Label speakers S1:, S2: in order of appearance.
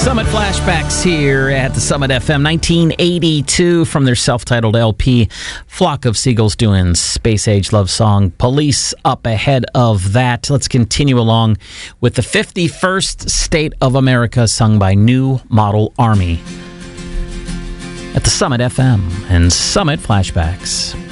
S1: Summit Flashbacks here at the Summit FM 1982 from their self-titled LP, Flock of Seagulls doing Space Age love song, Police up ahead of that. Let's continue along with the 51st State of America sung by New Model Army at the Summit FM and Summit Flashbacks.